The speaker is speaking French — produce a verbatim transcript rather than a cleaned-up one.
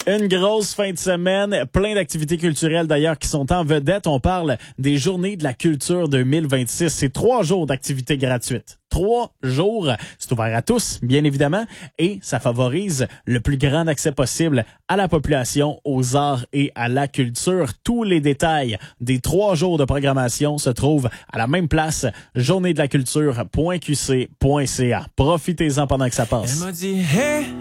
Une grosse fin de semaine, plein d'activités culturelles d'ailleurs qui sont en vedette. On parle des Journées de la culture deux mille vingt-six. C'est trois jours d'activités gratuites. Trois jours. C'est ouvert à tous, bien évidemment, et ça favorise le plus grand accès possible à la population, aux arts et à la culture. Tous les détails des trois jours de programmation se trouvent à la même place, journée de la culture point q c point c a. Profitez-en pendant que ça passe. Elle m'a dit, hey,